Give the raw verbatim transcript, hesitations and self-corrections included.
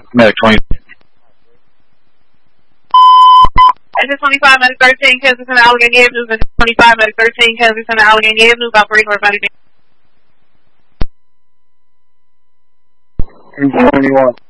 Medic twenty. Exit twenty-five, Medic thirteen, Kensington, Allegheny Avenue. Exit twenty-five, Medic thirteen, Kensington, Allegheny Avenue. Operating for Medic. twenty-one.